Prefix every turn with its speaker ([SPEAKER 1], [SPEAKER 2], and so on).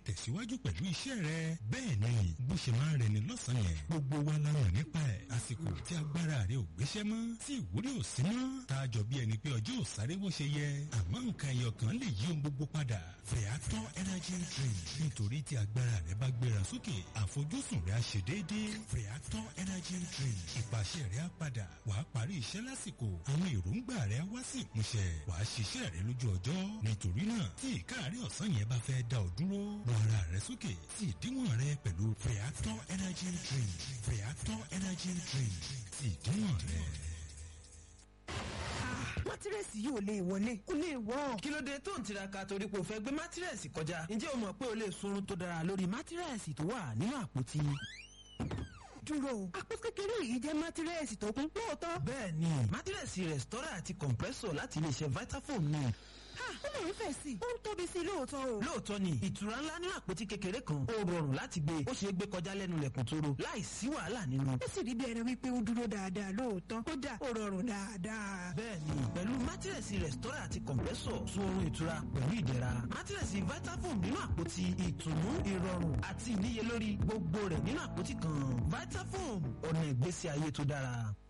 [SPEAKER 1] tẹ̀síwájú pẹ̀lú iṣẹ́ rẹ. bẹ́ẹ̀ ni bó ṣe máa ń rẹni lọ́sàn-án yẹn gbogbo wa la mọ̀ nípa ẹ̀. àsìkò tí agbára rẹ ò gbéṣẹ́ mọ́ tí ìwúrí ò sí mọ́ tá a jọ bí ẹni pé ọjọ́ ò sáré bó ṣe yẹ àmọ́ nǹkan ẹyọ kan lè yí ohun gbogbo padà. Feather energy drink nítorí tí agbára rẹ bá gbéra sókè àfojúsùn rẹ á ṣe déédéé. Feather energy drink ìpàṣẹ rẹ á padà wàá parí iṣẹ́ lásìkò àwọn èròǹgbà rẹ wá sí ìmúṣẹ wàá ṣiṣẹ́ rẹ lójú ọjọ́. nítorí náà tí ìkáàrí ọ̀sán yẹn bá fẹ́ dá ọ dúró rọ ara rẹ sókè sí ìdíwọ̀n rẹ pẹ̀lú Feather energy drink. Feather energy drink sí ìdíwọ̀n rẹ.
[SPEAKER 2] mátírẹ́sì yìí ò lè wọlé kò lè wọ́.
[SPEAKER 3] kí ló dé tó ń tiraka torí pé o fẹ́ gbé mátírẹ́sì kọjá? ǹjẹ́ o mọ̀ pé o lè sunrun tó dára lórí mátírẹ́sì tó wà nínú àpótí?
[SPEAKER 2] dúró àpò kékeré yìí jẹ́ mátírẹ́sì tó kún lóòótọ́.
[SPEAKER 3] bẹ́ẹ̀ni mátírẹ́sì rẹ̀stọ́rà àti compressor láti iléeṣẹ́ Vitafoam ni.
[SPEAKER 2] ó lè ń fẹ̀ sí i ó ń tóbi sí i lóòótọ́ o.
[SPEAKER 3] lóòótọ́ ni ìtura ńlá nínú àpótí kékeré kan ó rọrùn láti gbé ó ṣeé gbé kọjá lẹ́nu lẹ̀kùn tóró láì sí wàhálà nínú.
[SPEAKER 2] ó sì rí bí ẹni wípé ó dúró dáadáa lóòótọ́ kódà ó rọrùn dáadáa.
[SPEAKER 3] bẹ́ẹ̀ni pẹ̀lú mátírẹ́sì rẹ̀stọ́rà àti compressor sun oorun ìtura pẹ̀lú ìdẹ̀ra. mátírẹ́sì Vitafoam nínú àpótí ìtùnú ìrọ̀rùn àti ìníyelórí gbogbo rẹ̀ nínú àpótí kan. Vitafoam ọ̀nà ìgbésí ayé tó dára.